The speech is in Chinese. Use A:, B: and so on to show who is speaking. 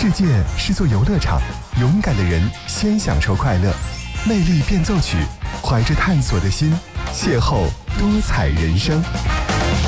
A: 世界是座游乐场，勇敢的人先享受快乐。魅力变奏曲，怀着探索的心，邂逅多彩人生。